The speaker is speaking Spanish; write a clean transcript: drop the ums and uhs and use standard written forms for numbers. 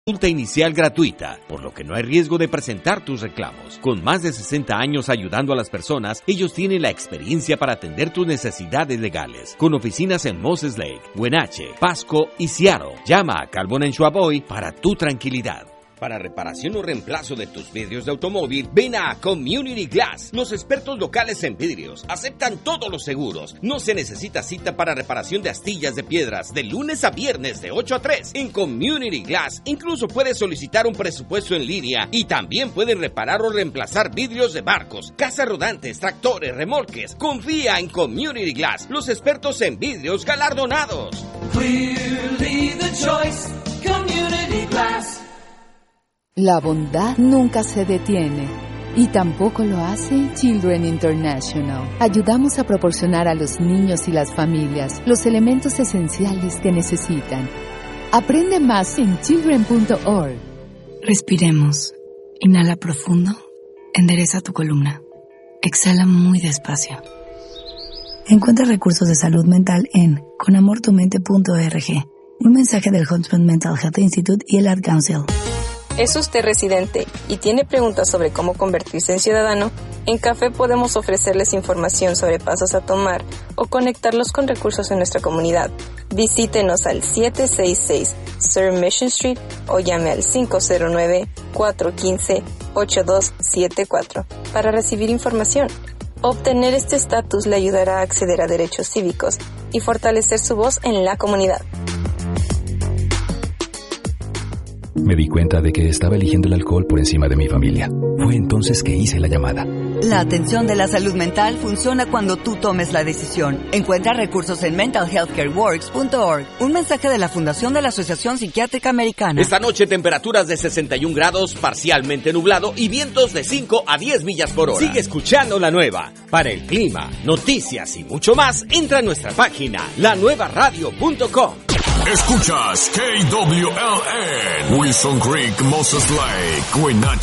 Consulta inicial gratuita, por lo que no hay riesgo de presentar tus reclamos. Con más de 60 años ayudando a las personas, ellos tienen la experiencia para atender tus necesidades legales. Con oficinas en Moses Lake, Wenatchee, Pasco y Seattle. Llama a Calvon & Schwab hoy para tu tranquilidad. Para reparación o reemplazo de tus vidrios de automóvil, ven a Community Glass. Los expertos locales en vidrios aceptan todos los seguros. No se necesita cita para reparación de astillas de piedras de lunes a viernes de 8 a 3. En Community Glass incluso puedes solicitar un presupuesto en línea y también pueden reparar o reemplazar vidrios de barcos, casas rodantes, tractores, remolques. Confía en Community Glass, los expertos en vidrios galardonados. Clearly the choice, Community Glass. La bondad nunca se detiene y tampoco lo hace Children International. Ayudamos a proporcionar a los niños y las familias los elementos esenciales que necesitan. Aprende más en children.org. Respiremos. Inhala profundo. Endereza tu columna. Exhala muy despacio. Encuentra recursos de salud mental en conamortumente.org. Un mensaje del Huntsman Mental Health Institute y el Ad Council. ¿Es usted residente y tiene preguntas sobre cómo convertirse en ciudadano? En Café podemos ofrecerles información sobre pasos a tomar o conectarlos con recursos en nuestra comunidad. Visítenos al 766 Sir Mission Street o llame al 509-415-8274 para recibir información. Obtener este estatus le ayudará a acceder a derechos cívicos y fortalecer su voz en la comunidad. Me di cuenta de que estaba eligiendo el alcohol por encima de mi familia. Fue entonces que hice la llamada. La atención de la salud mental funciona cuando tú tomes la decisión. Encuentra recursos en mentalhealthcareworks.org. Un mensaje de la Fundación de la Asociación Psiquiátrica Americana. Esta noche temperaturas de 61 grados, parcialmente nublado y vientos de 5 a 10 millas por hora. Sigue escuchando La Nueva. Para el clima, noticias y mucho más, entra a nuestra página, lanuevaradio.com. Escuchas KWLN, Wilson Creek, Moses Lake, Wenatchee.